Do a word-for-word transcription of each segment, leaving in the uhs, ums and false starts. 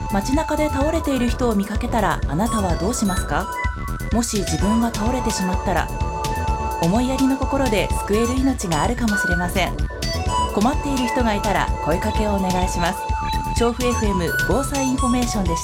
街中で倒れている人を見かけたらあなたはどうしますか？もし自分が倒れてしまったら、思いやりの心で救える命があるかもしれません。困っている人がいたら声かけをお願いします。調布 エフエム 防災インフォメーションでした。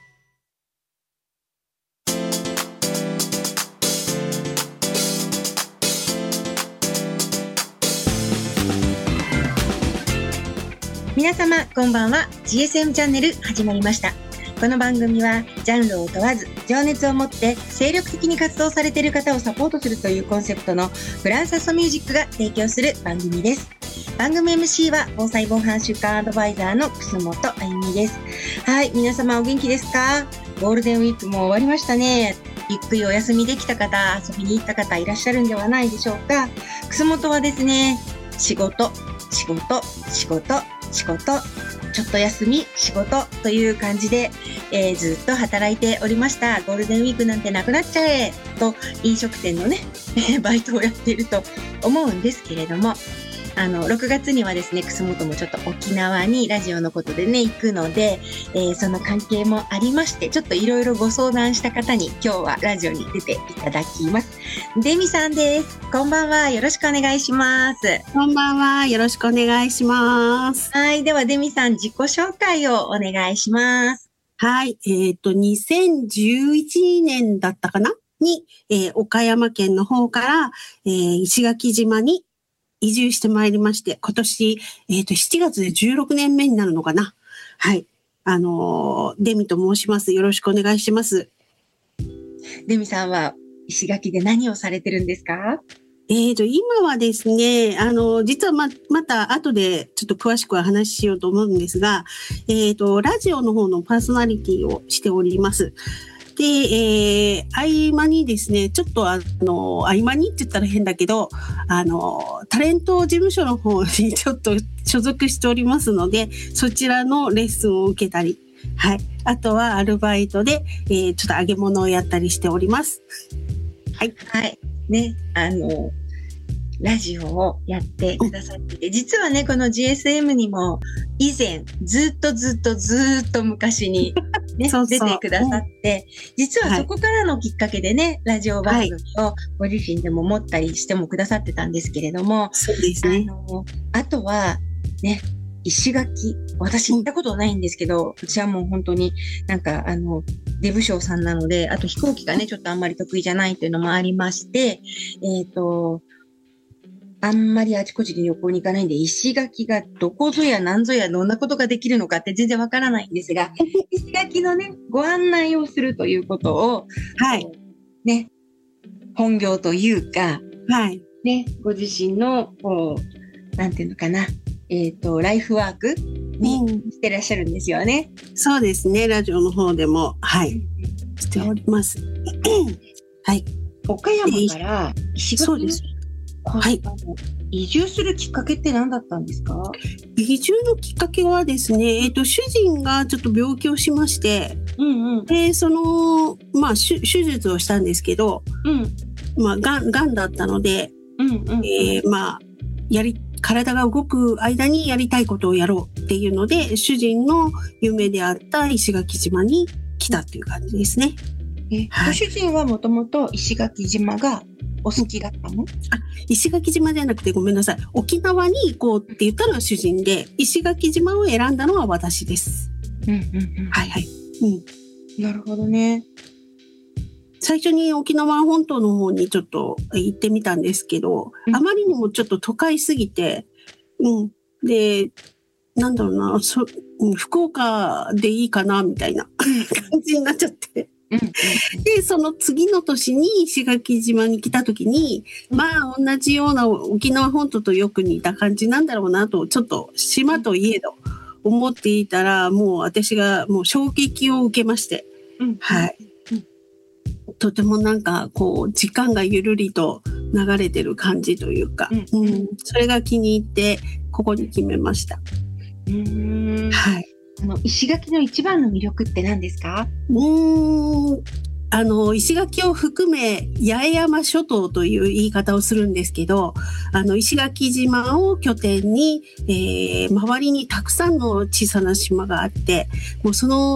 皆様こんばんは。 ジーエスエム チャンネル始まりました。この番組はジャンルを問わず情熱を持って精力的に活動されている方をサポートするというコンセプトのフランサストミュージックが提供する番組です。番組 エムシー は防災防犯週間アドバイザーの楠本あゆみです。はい、皆様お元気ですか？ゴールデンウィークも終わりましたね。ゆっくりお休みできた方、遊びに行った方いらっしゃるんではないでしょうか。楠本はですね、仕事仕事仕事仕事ちょっと休み仕事という感じで、えー、ずっと働いておりました。ゴールデンウィークなんてなくなっちゃえと飲食店のねバイトをやっていると思うんですけれども、あのろくがつにはですね、楠本もちょっと沖縄にラジオのことでね行くので、えー、その関係もありまして、ちょっといろいろご相談した方に今日はラジオに出ていただきます。デミさんです。こんばんは。よろしくお願いします。 こんばんは。よろしくお願いします。 はい。ではデミさん、自己紹介をお願いします。 はい。えっと、にせんじゅういちねんだったかなに、えー、岡山県の方から、えー、石垣島に移住してまいりまして、今年、えっと、しちがつでじゅうろくねんめになるのかな。はい。あのー、デミと申します。よろしくお願いします。 デミさんは石垣で何をされてるんですか？ えっと、今はですね、あの、実はま、また後でちょっと詳しくは話ししようと思うんですが、えっと、ラジオの方のパーソナリティをしております。で、えー、合間にですね、ちょっとあの、合間にって言ったら変だけど、あの、タレント事務所の方にちょっと所属しておりますので、そちらのレッスンを受けたり、はい。あとはアルバイトで、えー、ちょっと揚げ物をやったりしております。はい。 はい。ね、あの、ラジオをやってくださってて、実はね、この ジーエスエム にも以前、ずっとずっとずっと昔にね、そうそう出てくださって、実はそこからのきっかけでね、はい、ラジオ番組をご自身でも持ったりしてもくださってたんですけれども、 そうですね。 あの、あとは、ね、石垣、私行ったことないんですけど、私はもう本当になんかあの、デブ賞さんなので、あと飛行機がね、ちょっとあんまり得意じゃないというのもありまして、えっと、あんまりあちこちに旅行に行かないんで、石垣がどこぞや何ぞやどんなことができるのかって全然わからないんですが、石垣のね、ご案内をするということを、 はい。 ね、本業というか、 はい。 ね、ご自身の、こう、なんていうのかな、えっと、ライフワークにしてらっしゃるんですよね。 うん、そうですね。ラジオの方でも、はい、しております。はい。 岡山から石垣に、 そうです。はい。 移住するきっかけって何だったんですか？ 移住のきっかけはですね、えっと、主人がちょっと病気をしまして、 うんうん、 で、その、まあ、手術をしたんですけど、 うん、 まあ、がん、がんだったので、 うんうん、 えー、まあ、やり、体が動く間にやりたいことをやろうっていうので、主人の夢であった石垣島に来たっていう感じですね。 え、はい、ご主人はもともと石垣島がお好きだったの？ あ、石垣島じゃなくてごめんなさい。沖縄に行こうって言ったのは主人で、石垣島を選んだのは私です。 うんうんうん。 はいはい。 うん。なるほどね。 最初に沖縄本島の方にちょっと行ってみたんですけど、うん、あまりにもちょっと都会すぎて、うん。で、なんだろうな、そ、福岡でいいかなみたいな感じになっちゃって。 うんうん、 で、その次の年に石垣島に来た時に、まあ同じような沖縄本島とよく似た感じなんだろうなと、ちょっと島といえど思っていたら、もう私がもう衝撃を受けまして、 うん、 はい。とてもなんかこう時間がゆるりと流れてる感じというか、うんうん、それが気に入ってここに決めました。 うーん、 はい。 あの石垣の一番の魅力って何ですか？ うーんあの石垣を含め八重山諸島という言い方をするんですけど、あの石垣島を拠点に、えー、周りにたくさんの小さな島があって、もうその